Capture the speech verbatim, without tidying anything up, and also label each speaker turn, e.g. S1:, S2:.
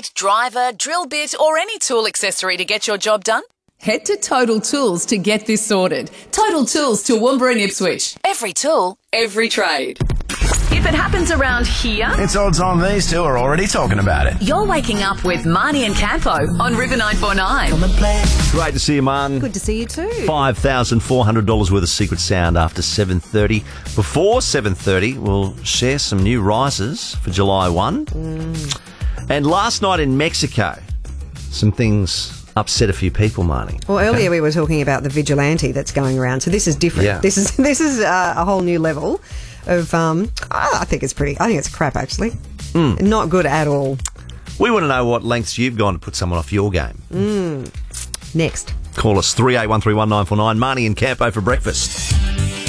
S1: spade, driver, drill bit or any tool accessory to get your job done? Head to Total Tools to get this sorted. Total Tools, Toowoomba and Ipswich. Every tool, every trade. If it happens around here,
S2: it's odds on these two are already talking about it.
S1: You're waking up with Marnie and Campo on River nine four nine.
S3: Great to see you, Man.
S4: Good to see you too.
S3: five thousand four hundred dollars worth of Secret Sound after seven thirty. Before seven thirty, we'll share some new rises for July first. Mm. And last night in Mexico, some things upset a few people, Marnie.
S4: Well, earlier okay. we were talking about the vigilante that's going around, so this is different.
S3: Yeah.
S4: This is this is uh, a whole new level of. Um, I think it's pretty. I think it's crap, actually. Mm. Not good at all.
S3: We want to know what lengths you've gone to put someone off your game.
S4: Mm. Next,
S3: call us three eight one three one nine four nine. Marnie and Campo for breakfast.